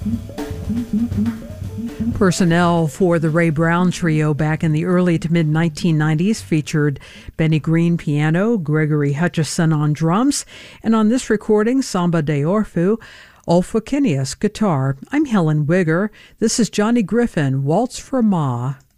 Personnel for the Ray Brown Trio back in the early to mid-1990s featured Benny Green piano, Gregory Hutchison on drums, and on this recording, Samba de Orfu, Olfa Kinius guitar. I'm Helen Wigger. This is Johnny Griffin, Waltz for Ma.